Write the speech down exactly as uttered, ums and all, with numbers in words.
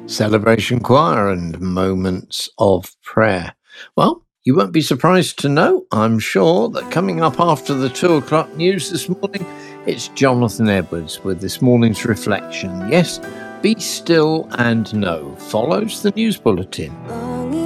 Celebration Choir and Moments of Prayer. Well, you won't be surprised to know, I'm sure, that coming up after the two o'clock news this morning, it's Jonathan Edwards with this morning's reflection. Yes, Be Still and Know follows the news bulletin.